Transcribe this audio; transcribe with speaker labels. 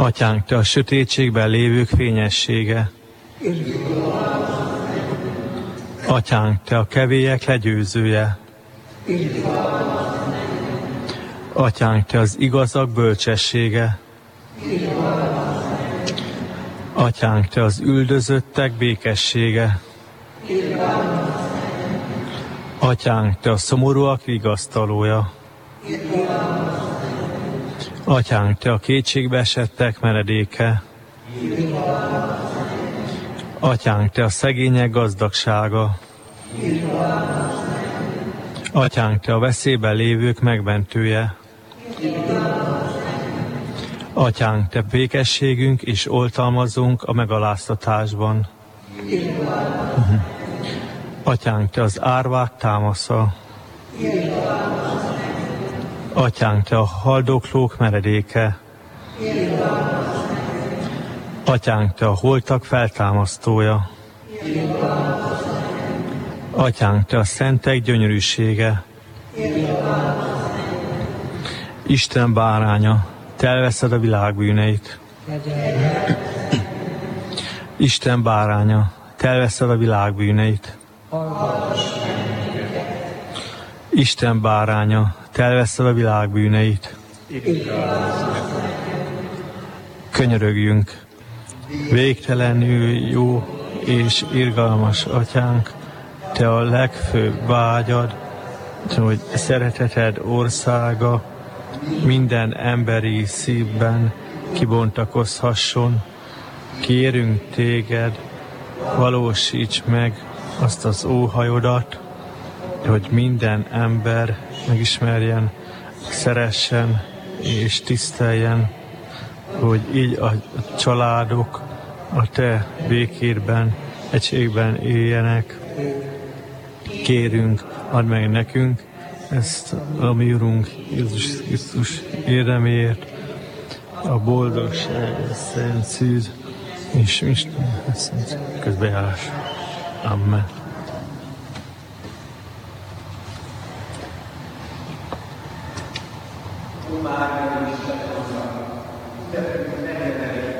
Speaker 1: Atyánk, Te a sötétségben lévők fényessége. Atyánk, Te a kevélyek legyőzője. Atyánk, Te az igazak bölcsessége. Atyánk, Te az üldözöttek békessége. Atyánk, Te a szomorúak vigasztalója. Atyánk, Te a kétségbe esettek menedéke. Atyánk, Te a szegények gazdagsága. Atyánk, Te a veszélyben lévők megmentője. Atyánk, Te békességünk és oltalmazunk a megaláztatásban. Atyánk, Te az árvák támasza. Atyánk, Te a haldoklók meredéke. Atyánk, Te a holtak feltámasztója. Atyánk, Te a szentek gyönyörűsége. Isten báránya, Te elveszed a világ bűneit. Isten báránya, Te elveszed a világ bűneit. Isten báránya, Te elveszed a világ bűneit. Könyörögjünk. Végtelenül jó és irgalmas Atyánk, Te a legfőbb vágyad, hogy szereteted országa minden emberi szívben kibontakozhasson. Kérünk Téged, valósíts meg azt az óhajodat, hogy minden ember megismerjen, szeressen és tiszteljen, hogy így a családok a Te békédben, egységben éljenek. Kérünk, add meg nekünk ezt a mi Urunk Jézus Krisztus érdeméért, a boldogság, a szent szűz és Isten szent közbejárás. Amen.
Speaker 2: Már is